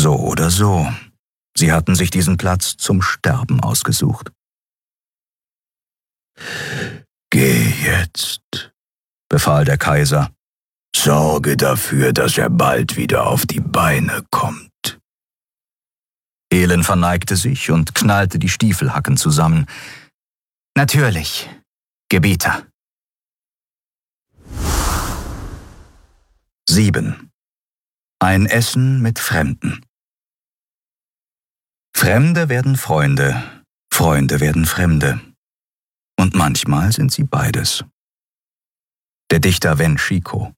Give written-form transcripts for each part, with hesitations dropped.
So oder so, sie hatten sich diesen Platz zum Sterben ausgesucht. »Geh jetzt«, befahl der Kaiser. »Sorge dafür, dass er bald wieder auf die Beine kommt.« Helen verneigte sich und knallte die Stiefelhacken zusammen. »Natürlich, Gebieter.« 7. Ein Essen mit Fremden. Fremde werden Freunde, Freunde werden Fremde. Und manchmal sind sie beides. Der Dichter Wen Chiko.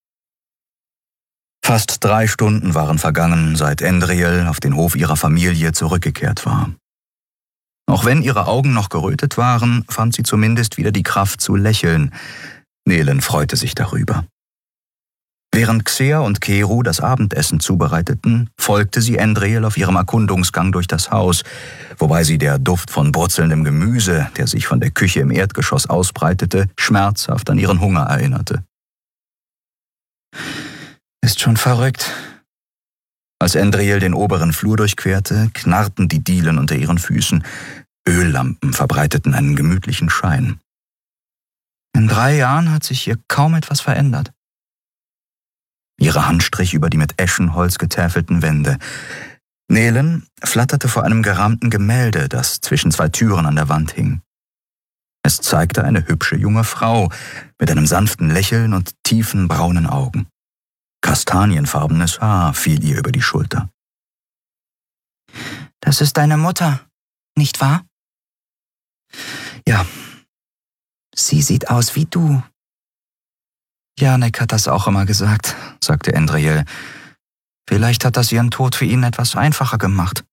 Fast 3 Stunden waren vergangen, seit Endriel auf den Hof ihrer Familie zurückgekehrt war. Auch wenn ihre Augen noch gerötet waren, fand sie zumindest wieder die Kraft zu lächeln. Nelen freute sich darüber. Während Xea und Keru das Abendessen zubereiteten, folgte sie Endriel auf ihrem Erkundungsgang durch das Haus, wobei sie der Duft von brutzelndem Gemüse, der sich von der Küche im Erdgeschoss ausbreitete, schmerzhaft an ihren Hunger erinnerte. »Ist schon verrückt.« Als Endriel den oberen Flur durchquerte, knarrten die Dielen unter ihren Füßen. Öllampen verbreiteten einen gemütlichen Schein. In 3 Jahren hat sich hier kaum etwas verändert. Ihre Hand strich über die mit Eschenholz getäfelten Wände. Nelen flatterte vor einem gerahmten Gemälde, das zwischen 2 Türen an der Wand hing. Es zeigte eine hübsche junge Frau mit einem sanften Lächeln und tiefen braunen Augen. Kastanienfarbenes Haar fiel ihr über die Schulter. »Das ist deine Mutter, nicht wahr?« »Ja, sie sieht aus wie du.« »Janek hat das auch immer gesagt«, sagte Endriel. »Vielleicht hat das ihren Tod für ihn etwas einfacher gemacht.«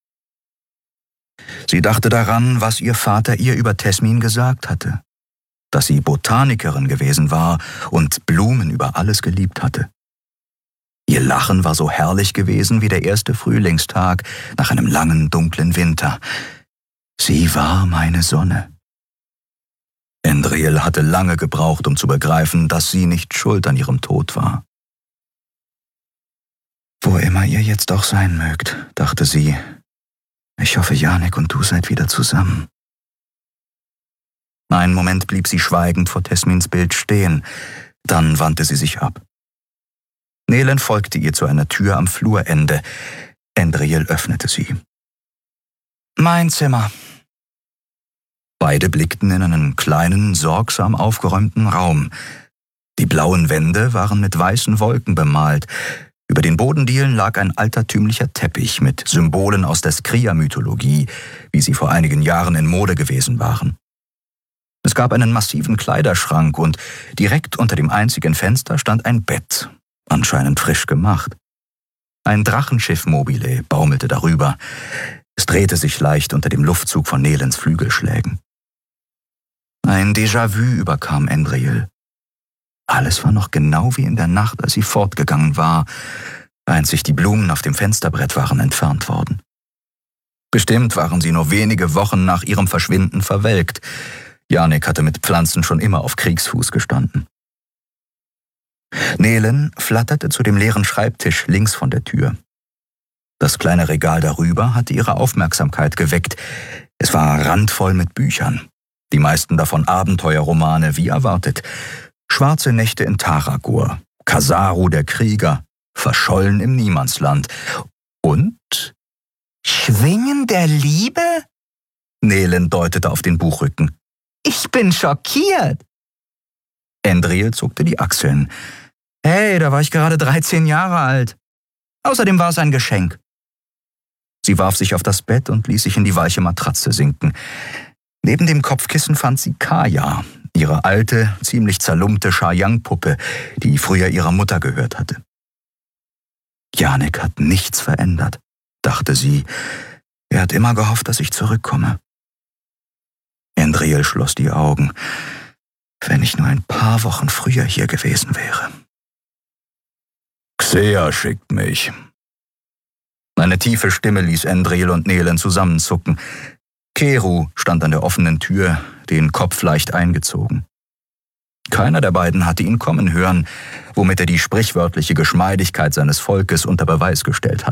Sie dachte daran, was ihr Vater ihr über Tesmin gesagt hatte, dass sie Botanikerin gewesen war und Blumen über alles geliebt hatte. Ihr Lachen war so herrlich gewesen wie der erste Frühlingstag nach einem langen, dunklen Winter. Sie war meine Sonne. Endriel hatte lange gebraucht, um zu begreifen, dass sie nicht schuld an ihrem Tod war. »Wo immer ihr jetzt auch sein mögt«, dachte sie, »ich hoffe, Janek und du seid wieder zusammen.« Einen Moment blieb sie schweigend vor Tesmins Bild stehen, dann wandte sie sich ab. Nelen folgte ihr zu einer Tür am Flurende. Endriel öffnete sie. »Mein Zimmer.« Beide blickten in einen kleinen, sorgsam aufgeräumten Raum. Die blauen Wände waren mit weißen Wolken bemalt. Über den Bodendielen lag ein altertümlicher Teppich mit Symbolen aus der Skria-Mythologie, wie sie vor einigen Jahren in Mode gewesen waren. Es gab einen massiven Kleiderschrank und direkt unter dem einzigen Fenster stand ein Bett, anscheinend frisch gemacht. Ein Drachenschiff-Mobile baumelte darüber. Es drehte sich leicht unter dem Luftzug von Nelens Flügelschlägen. Ein Déjà-vu überkam Endriel. Alles war noch genau wie in der Nacht, als sie fortgegangen war. Einzig die Blumen auf dem Fensterbrett waren entfernt worden. Bestimmt waren sie nur wenige Wochen nach ihrem Verschwinden verwelkt. Janek hatte mit Pflanzen schon immer auf Kriegsfuß gestanden. Nelen flatterte zu dem leeren Schreibtisch links von der Tür. Das kleine Regal darüber hatte ihre Aufmerksamkeit geweckt. Es war randvoll mit Büchern. Die meisten davon Abenteuerromane, wie erwartet. Schwarze Nächte in Taragur, Kasaru der Krieger, Verschollen im Niemandsland und Schwingen der Liebe? Nelen deutete auf den Buchrücken. Ich bin schockiert. Endriel zuckte die Achseln. Hey, da war ich gerade 13 Jahre alt. Außerdem war es ein Geschenk. Sie warf sich auf das Bett und ließ sich in die weiche Matratze sinken. Neben dem Kopfkissen fand sie Kaya, ihre alte, ziemlich zerlumpte Sha-Yang-Puppe, die früher ihrer Mutter gehört hatte. Janek hat nichts verändert, dachte sie. Er hat immer gehofft, dass ich zurückkomme. Endriel schloss die Augen. Wenn ich nur ein paar Wochen früher hier gewesen wäre. Xea schickt mich. Eine tiefe Stimme ließ Endriel und Nelen zusammenzucken. Keru stand an der offenen Tür, den Kopf leicht eingezogen. Keiner der beiden hatte ihn kommen hören, womit er die sprichwörtliche Geschmeidigkeit seines Volkes unter Beweis gestellt hatte.